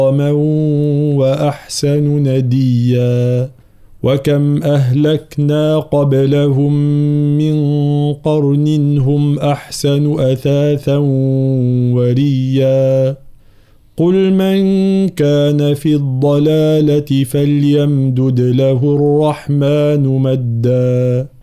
مقاما وأحسن نديا وكم أهلكنا قبلهم من قرن هم أحسن أثاثا وريا قل من كان في الضلالة فليمدد له الرحمن مدا